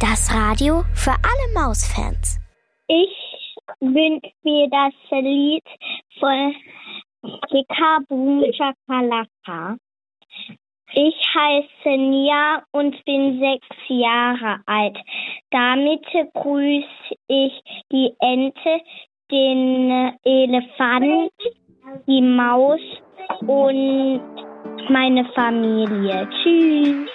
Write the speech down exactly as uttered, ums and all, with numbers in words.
Das Radio für alle Mausfans. Ich wünsche mir das Lied von Kika Boom Chakalaka. Ich heiße Nia und bin sechs Jahre alt. Damit grüße ich die Ente, den Elefant, die Maus und meine Familie. Tschüss.